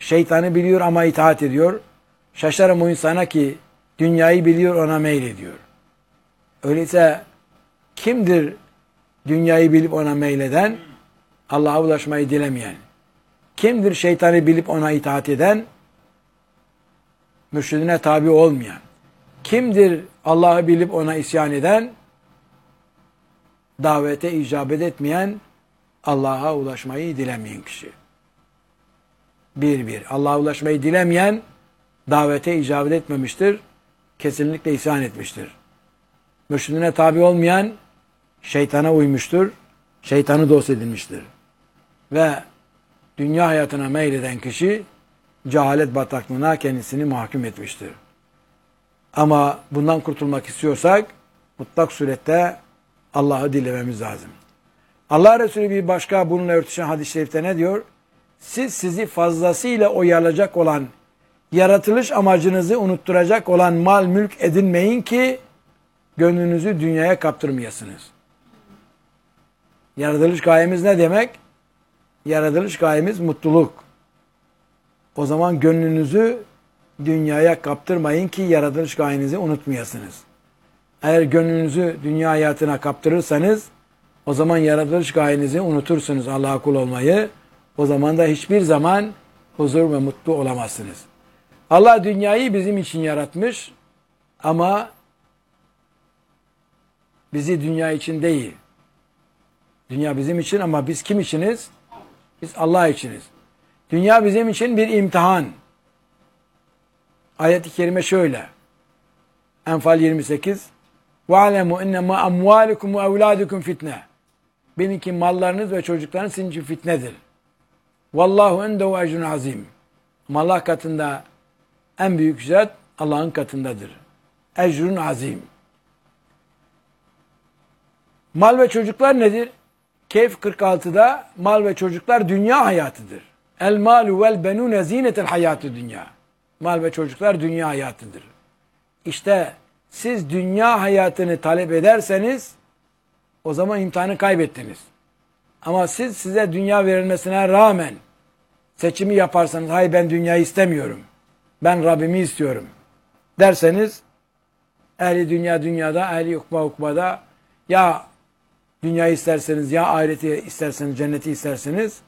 şeytanı biliyor ama itaat ediyor. Şaşarım o insana ki dünyayı biliyor ona meylediyor. Öyleyse kimdir dünyayı bilip ona meyleden? Allah'a ulaşmayı dilemeyen. Kimdir şeytanı bilip ona itaat eden? Mürşidine tabi olmayan. Kimdir Allah'ı bilip ona isyan eden? Davete icabet etmeyen, Allah'a ulaşmayı dilemeyen kişi. Bir. Allah'a ulaşmayı dilemeyen, davete icabet etmemiştir. Kesinlikle isyan etmiştir. Mürşidine tabi olmayan, şeytana uymuştur. Şeytanı dost edinmiştir. Ve dünya hayatına meyleden kişi, cehalet bataklığına kendisini mahkum etmiştir. Ama bundan kurtulmak istiyorsak, mutlak surette Allah'ı dilememiz lazım. Allah Resulü bir başka bununla örtüşen hadis-i şerifte ne diyor? Siz sizi fazlasıyla oyalayacak olan, yaratılış amacınızı unutturacak olan mal mülk edinmeyin ki gönlünüzü dünyaya kaptırmayasınız. Yaratılış gayemiz ne demek? Yaratılış gayemiz mutluluk. O zaman gönlünüzü dünyaya kaptırmayın ki yaratılış gayenizi unutmayasınız. Eğer gönlünüzü dünya hayatına kaptırırsanız o zaman yaratılış gayenizi unutursunuz, Allah'a kul olmayı. O zaman da hiçbir zaman huzur ve mutlu olamazsınız. Allah dünyayı bizim için yaratmış ama bizi dünya için değil. Dünya bizim için ama biz kim içiniz? Biz Allah içiniz. Dünya bizim için bir imtihan. Ayet-i kerime şöyle. Enfal 28. وَعَلَمُوا اِنَّمَا اَمْوَالِكُمْ وَاَوْلَادُكُمْ fitne. Bilin ki mallarınız ve çocuklarınız sizin için fitnedir. وَاللّٰهُ اِنْدَهُ اَجْرٌ azim. Ama Allah katında en büyük ücret Allah'ın katındadır. Ecrun azim. Mal ve çocuklar nedir? Kehf 46'da mal ve çocuklar dünya hayatıdır. El malu vel benune zinetel hayatı dünya. Mal ve çocuklar dünya hayatıdır. İşte siz dünya hayatını talep ederseniz o zaman imtihanı kaybettiniz. Ama size dünya verilmesine rağmen seçimi yaparsanız hayır ben dünyayı istemiyorum. Ben Rabbimi istiyorum derseniz ehli dünya dünyada, ehli ukba ukbada ya dünyayı isterseniz ya ahireti isterseniz, cenneti isterseniz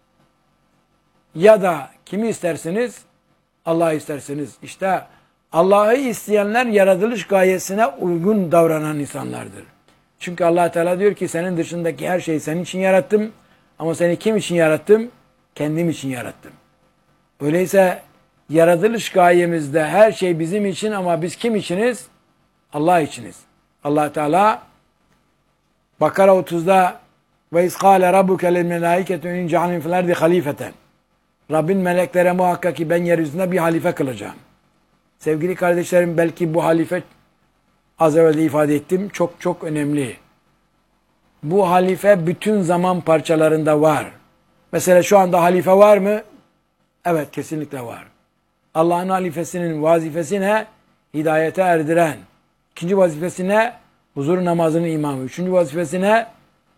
ya da kimi isterseniz Allah'ı isterseniz. İşte Allah'ı isteyenler yaratılış gayesine uygun davranan insanlardır. Çünkü Allah Teala diyor ki senin dışındaki her şeyi senin için yarattım ama seni kim için yarattım? Kendim için yarattım. Öyleyse yaratılış gayemizde her şey bizim için ama biz kim içiniz? Allah içiniz. Allah Teala Bakara 30'da ve izkâle rabbuke lil melâiketü in cealin fil ardi halifeten. Rabbin meleklere muhakkak ki ben yeryüzünde bir halife kılacağım. Sevgili kardeşlerim belki bu halife az evvel de ifade ettim çok çok önemli. Bu halife bütün zaman parçalarında var. Mesela şu anda halife var mı? Evet kesinlikle var. Allah'ın halifesinin vazifesi ne? Hidayete erdiren. İkinci vazifesi ne? Huzur namazının imamı. Üçüncü vazifesi ne?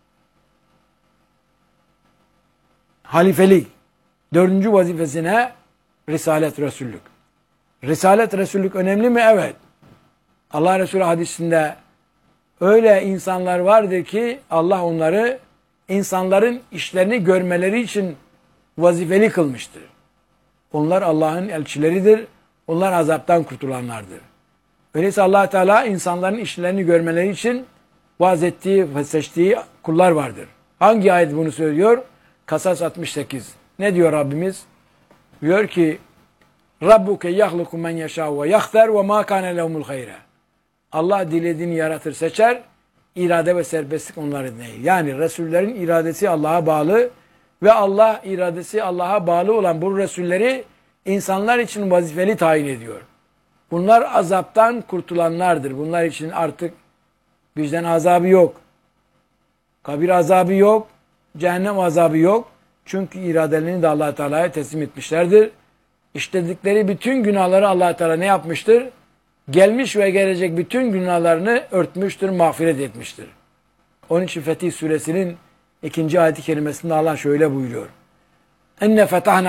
Halifelik. Dördüncü vazifesi ne? Risalet, Resullük. Risalet, Resullük önemli mi? Evet. Allah Resulü hadisinde öyle insanlar vardır ki Allah onları insanların işlerini görmeleri için vazifeli kılmıştır. Onlar Allah'ın elçileridir. Onlar azaptan kurtulanlardır. Öyleyse Allah Teala insanların işlerini görmeleri için vaaz ettiği ve seçtiği kullar vardır. Hangi ayet bunu söylüyor? Kasas 68. Ne diyor Rabbimiz? Diyor ki Rabbuke yahluku men yeşâ ve yahter ve mâ kâne lehumul hayre. Allah dilediğini yaratır, seçer. İrade ve serbestlik onların değil. Yani Resullerin iradesi Allah'a bağlı ve Allah iradesi Allah'a bağlı olan bu Resulleri insanlar için vazifeli tayin ediyor. Bunlar azaptan kurtulanlardır. Bunlar için artık vicdan azabı yok. Kabir azabı yok. Cehennem azabı yok. Çünkü iradelerini de Allah Teala'ya teslim etmişlerdir. İşledikleri bütün günahları Allah Teala ne yapmıştır? Gelmiş ve gelecek bütün günahlarını örtmüştür, mağfiret etmiştir. Onun için Fetih Suresinin 2. ayet-i kerimesinde Allah şöyle buyuruyor. Enne fetahna